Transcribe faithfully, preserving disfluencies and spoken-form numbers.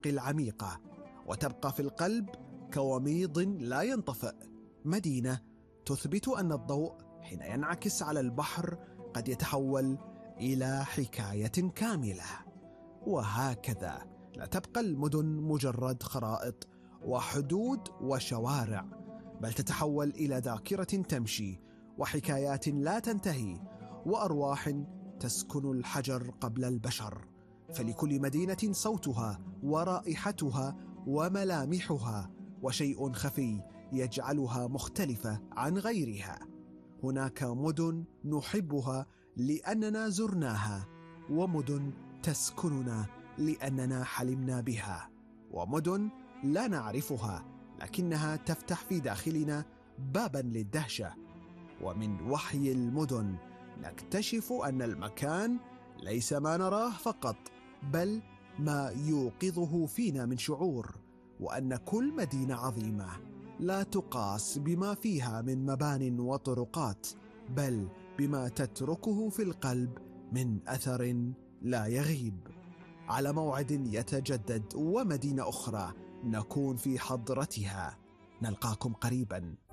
العميقة، وتبقى في القلب كوميض لا ينطفئ. مدينة تثبت أن الضوء حين ينعكس على البحر قد يتحول إلى حكاية كاملة. وهكذا لا تبقى المدن مجرد خرائط وحدود وشوارع، بل تتحول إلى ذاكرة تمشي، وحكايات لا تنتهي، وأرواح تسكن الحجر قبل البشر. فلكل مدينة صوتها ورائحتها وملامحها، وشيء خفي يجعلها مختلفة عن غيرها. هناك مدن نحبها لأننا زرناها، ومدن تسكننا لأننا حلمنا بها، ومدن لا نعرفها لكنها تفتح في داخلنا بابا للدهشة. ومن وحي المدن نكتشف أن المكان ليس ما نراه فقط، بل ما يوقظه فينا من شعور، وأن كل مدينة عظيمة لا تقاس بما فيها من مبان وطرقات، بل بما تتركه في القلب من أثر لا يغيب. على موعد يتجدد ومدينة أخرى نكون في حضرتها. نلقاكم قريبا.